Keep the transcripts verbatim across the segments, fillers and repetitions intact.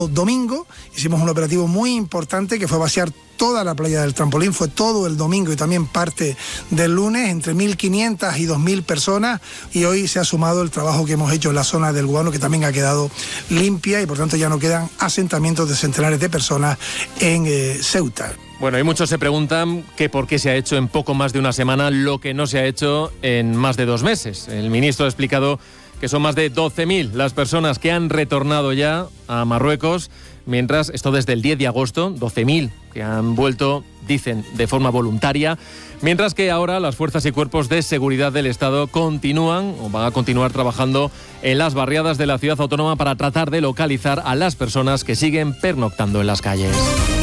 domingo hicimos un operativo muy importante que fue vaciar toda la playa del Trampolín, fue todo el domingo y también parte del lunes, entre mil quinientas y dos mil personas, y hoy se ha sumado el trabajo que hemos hecho en la zona del Guano, que también ha quedado limpia y por tanto ya no quedan asentamientos de centenares de personas en eh, Ceuta. Bueno, y muchos se preguntan que por qué se ha hecho en poco más de una semana lo que no se ha hecho en más de dos meses. El ministro ha explicado que son más de doce mil las personas que han retornado ya a Marruecos, mientras, esto desde el diez de agosto, doce mil que han vuelto, dicen, de forma voluntaria, mientras que ahora las fuerzas y cuerpos de seguridad del Estado continúan o van a continuar trabajando en las barriadas de la ciudad autónoma para tratar de localizar a las personas que siguen pernoctando en las calles.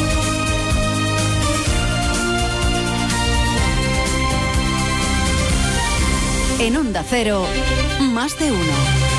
En Onda Cero, Más de Uno.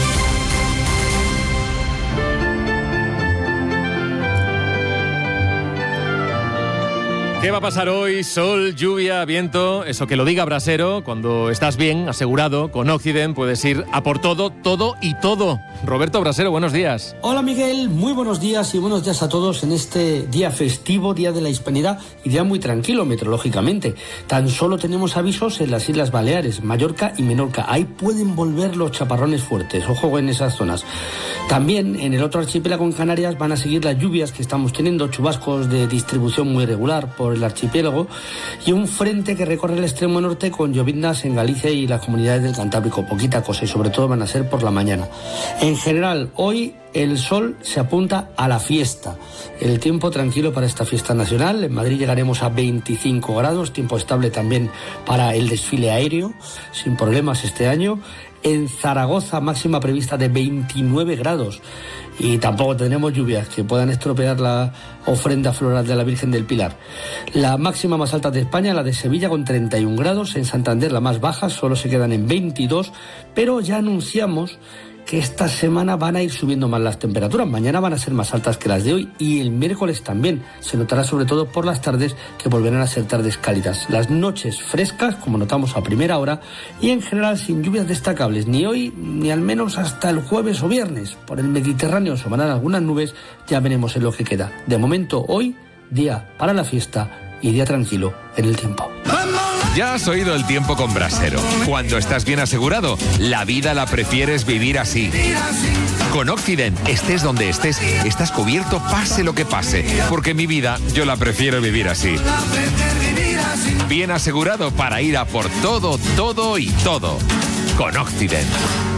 ¿Qué va a pasar hoy? Sol, lluvia, viento, eso que lo diga Brasero. Cuando estás bien, asegurado, con Occident puedes ir a por todo, todo y todo. Roberto Brasero, buenos días. Hola Miguel, muy buenos días y buenos días a todos en este día festivo, Día de la Hispanidad y día muy tranquilo meteorológicamente. Tan solo tenemos avisos en las Islas Baleares, Mallorca y Menorca. Ahí pueden volver los chaparrones fuertes, ojo en esas zonas. También en el otro archipiélago, en Canarias, van a seguir las lluvias que estamos teniendo, chubascos de distribución muy irregular por el archipiélago y un frente que recorre el extremo norte con lloviznas en Galicia y las comunidades del Cantábrico. Poquita cosa y sobre todo van a ser por la mañana. En general, hoy el sol se apunta a la fiesta. El tiempo tranquilo para esta fiesta nacional. En Madrid llegaremos a veinticinco grados, tiempo estable también para el desfile aéreo, sin problemas este año. En Zaragoza, máxima prevista de veintinueve grados. Y tampoco tendremos lluvias que puedan estropear la ofrenda floral de la Virgen del Pilar. La máxima más alta de España, la de Sevilla, con treinta y un grados. En Santander, la más baja, solo se quedan en veintidós. Pero ya anunciamos que esta semana van a ir subiendo más las temperaturas. Mañana van a ser más altas que las de hoy y el miércoles también. Se notará sobre todo por las tardes, que volverán a ser tardes cálidas. Las noches frescas, como notamos a primera hora, y en general sin lluvias destacables, ni hoy ni al menos hasta el jueves o viernes. Por el Mediterráneo asomarán algunas nubes, ya veremos en lo que queda. De momento, hoy, día para la fiesta y día tranquilo en el tiempo. Ya has oído el tiempo con Brasero. Cuando estás bien asegurado, la vida la prefieres vivir así. Con Occident, estés donde estés, estás cubierto pase lo que pase. Porque mi vida, yo la prefiero vivir así. Bien asegurado para ir a por todo, todo y todo. Con Occident.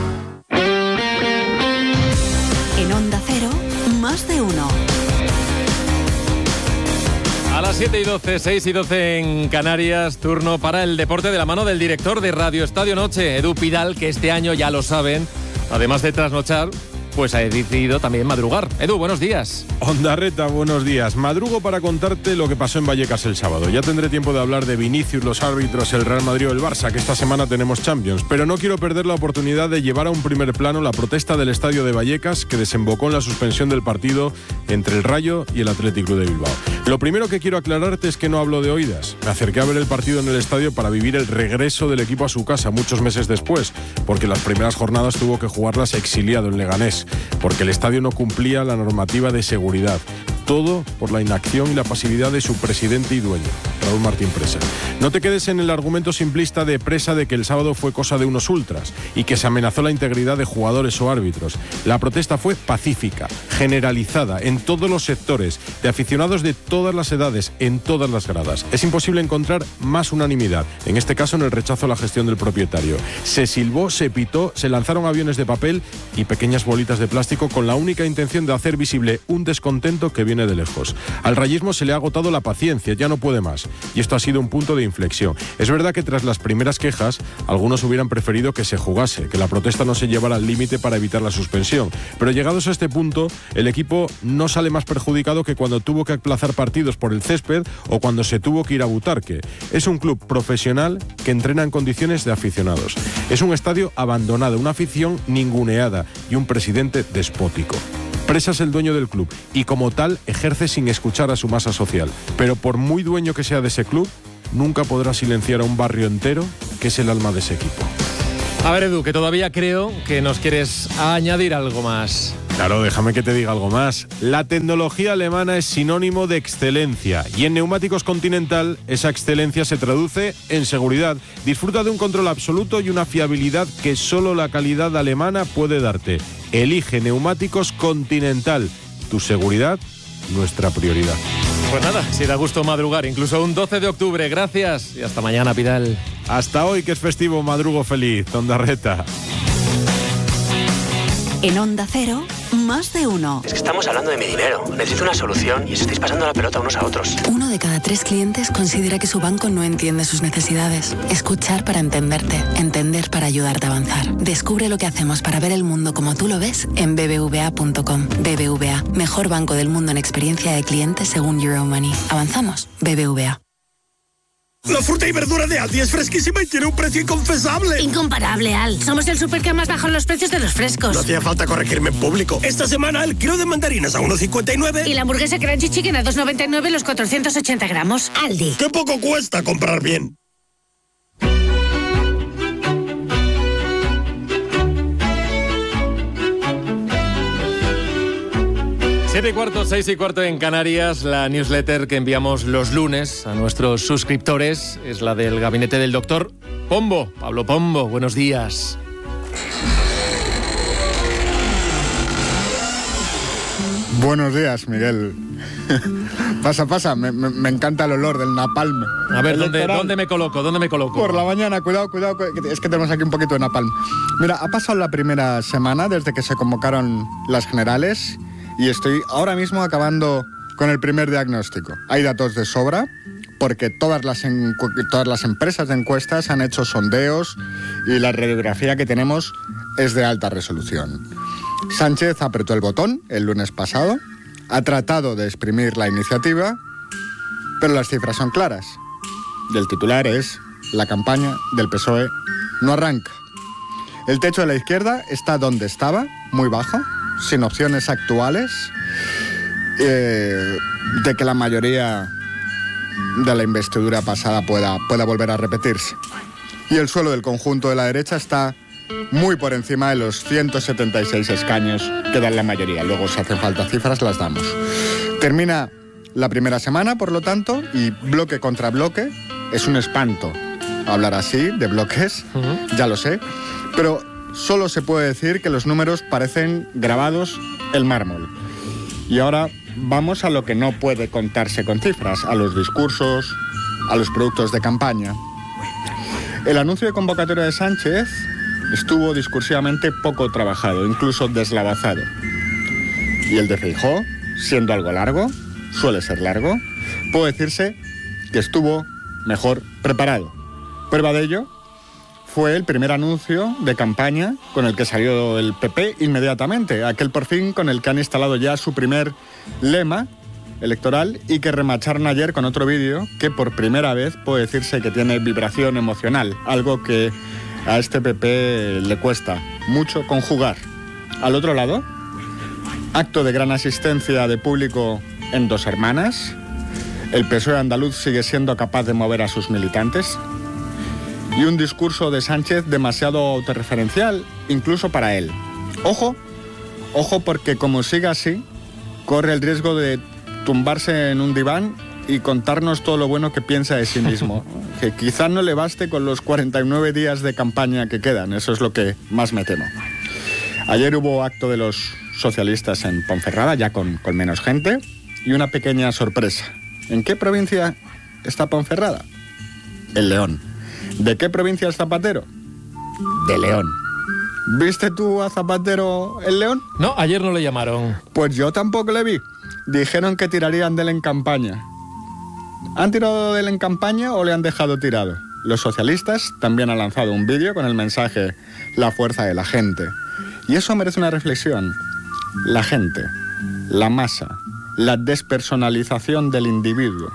En Onda Cero, Más de Uno. A las siete y doce, seis y doce en Canarias, turno para el deporte de la mano del director de Radio Estadio Noche, Edu Pidal, que este año, ya lo saben, además de trasnochar, pues ha decidido también madrugar. Edu, buenos días. Ondarreta, buenos días. Madrugo para contarte lo que pasó en Vallecas el sábado. Ya tendré tiempo de hablar de Vinicius, los árbitros, el Real Madrid o el Barça, que esta semana tenemos Champions. Pero no quiero perder la oportunidad de llevar a un primer plano la protesta del estadio de Vallecas, que desembocó en la suspensión del partido entre el Rayo y el Athletic Club de Bilbao. Lo primero que quiero aclararte es que no hablo de oídas. Me acerqué a ver el partido en el estadio para vivir el regreso del equipo a su casa muchos meses después, porque las primeras jornadas tuvo que jugarlas exiliado en Leganés, porque el estadio no cumplía la normativa de seguridad. Todo por la inacción y la pasividad de su presidente y dueño, Raúl Martín Presa. No te quedes en el argumento simplista de Presa de que el sábado fue cosa de unos ultras y que se amenazó la integridad de jugadores o árbitros. La protesta fue pacífica, generalizada, en todos los sectores, de aficionados de todas las edades, en todas las gradas. Es imposible encontrar más unanimidad, en este caso en el rechazo a la gestión del propietario. Se silbó, se pitó, se lanzaron aviones de papel y pequeñas bolitas de plástico con la única intención de hacer visible un descontento que viene de lejos. Al rayismo se le ha agotado la paciencia, ya no puede más. Y esto ha sido un punto de inflexión. Es verdad que tras las primeras quejas, algunos hubieran preferido que se jugase, que la protesta no se llevara al límite para evitar la suspensión. Pero llegados a este punto, el equipo no sale más perjudicado que cuando tuvo que aplazar partidos por el césped o cuando se tuvo que ir a Butarque. Es un club profesional que entrena en condiciones de aficionados. Es un estadio abandonado, una afición ninguneada y un presidente despótico. Presa es el dueño del club y como tal ejerce sin escuchar a su masa social. Pero por muy dueño que sea de ese club, nunca podrá silenciar a un barrio entero que es el alma de ese equipo. A ver, Edu, que todavía creo que nos quieres añadir algo más. Claro, déjame que te diga algo más. La tecnología alemana es sinónimo de excelencia y en Neumáticos Continental esa excelencia se traduce en seguridad. Disfruta de un control absoluto y una fiabilidad que solo la calidad alemana puede darte. Elige Neumáticos Continental. Tu seguridad, nuestra prioridad. Pues nada, si da gusto madrugar, incluso un doce de octubre. Gracias y hasta mañana, Pidal. Hasta hoy, que es festivo, madrugo feliz. Ondarreta. En Onda Cero, más de uno. Es que estamos hablando de mi dinero. Necesito una solución y os estáis pasando la pelota unos a otros. Uno de cada tres clientes considera que su banco no entiende sus necesidades. Escuchar para entenderte. Entender para ayudarte a avanzar. Descubre lo que hacemos para ver el mundo como tú lo ves en b b v a punto com. B B V A, mejor banco del mundo en experiencia de cliente según Euromoney. Avanzamos. B B V A. La fruta y verdura de Aldi es fresquísima y tiene un precio inconfesable. Incomparable, Al. Somos el súper que más baja los precios de los frescos. No hacía falta corregirme en público. Esta semana el kilo de mandarinas a uno cincuenta y nueve. Y la hamburguesa Crunchy Chicken a dos noventa y nueve los cuatrocientos ochenta gramos. Aldi. ¡Qué poco cuesta comprar bien! Siete y cuarto, seis y cuarto en Canarias. La newsletter que enviamos los lunes a nuestros suscriptores es la del gabinete del doctor Pombo. Pablo Pombo, buenos días. Buenos días, Miguel. Pasa, pasa, me, me, me encanta el olor del napalm. A ver, ¿dónde, ¿dónde me coloco? ¿Dónde me coloco? Por la mañana, cuidado, cuidado, es que tenemos aquí un poquito de napalm. Mira, ha pasado la primera semana desde que se convocaron las generales y estoy ahora mismo acabando con el primer diagnóstico. Hay datos de sobra porque todas las, todas las empresas de encuestas han hecho sondeos y la radiografía que tenemos es de alta resolución. Sánchez apretó el botón el lunes pasado, ha tratado de exprimir la iniciativa, pero las cifras son claras. Y el titular es: la campaña del P S O E no arranca. El techo de la izquierda está donde estaba, muy bajo, sin opciones actuales eh, de que la mayoría de la investidura pasada pueda, pueda volver a repetirse. Y el suelo del conjunto de la derecha está muy por encima de los ciento setenta y seis escaños que dan la mayoría. Luego, si hacen falta cifras, las damos. Termina la primera semana, por lo tanto, y bloque contra bloque. Es un espanto hablar así de bloques, uh-huh. Ya lo sé, pero solo se puede decir que los números parecen grabados en mármol. Y ahora vamos a lo que no puede contarse con cifras, a los discursos, a los productos de campaña. El anuncio de convocatoria de Sánchez estuvo discursivamente poco trabajado, incluso deslavazado. Y el de Feijóo, siendo algo largo, suele ser largo, puede decirse que estuvo mejor preparado. Prueba de ello fue el primer anuncio de campaña con el que salió el P P inmediatamente, aquel por fin con el que han instalado ya su primer lema electoral y que remacharon ayer con otro vídeo que por primera vez puede decirse que tiene vibración emocional, algo que a este P P le cuesta mucho conjugar. Al otro lado, acto de gran asistencia de público en Dos Hermanas. El P S O E andaluz sigue siendo capaz de mover a sus militantes. Y un discurso de Sánchez demasiado autorreferencial, incluso para él. Ojo, ojo porque como siga así, corre el riesgo de tumbarse en un diván y contarnos todo lo bueno que piensa de sí mismo. Que quizá no le baste con los cuarenta y nueve días de campaña que quedan, eso es lo que más me temo. Ayer hubo acto de los socialistas en Ponferrada, ya con, con menos gente, y una pequeña sorpresa. ¿En qué provincia está Ponferrada? El León. ¿De qué provincia es Zapatero? De León. ¿Viste tú a Zapatero el León? No, ayer no le llamaron. Pues yo tampoco le vi. Dijeron que tirarían de él en campaña. ¿Han tirado de él en campaña o le han dejado tirado? Los socialistas también han lanzado un vídeo con el mensaje "La fuerza de la gente". Y eso merece una reflexión. La gente, la masa, la despersonalización del individuo.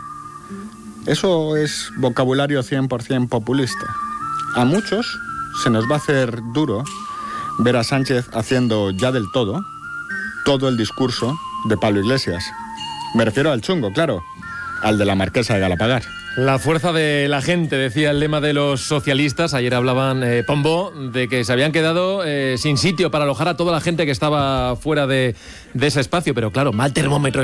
Eso es vocabulario cien por ciento populista. A muchos se nos va a hacer duro ver a Sánchez haciendo ya del todo, todo el discurso de Pablo Iglesias. Me refiero al chungo, claro, al de la Marquesa de Galapagar. La fuerza de la gente, decía el lema de los socialistas. Ayer hablaban eh, Pombó de que se habían quedado eh, sin sitio para alojar a toda la gente que estaba fuera de, de ese espacio. Pero claro, mal termómetro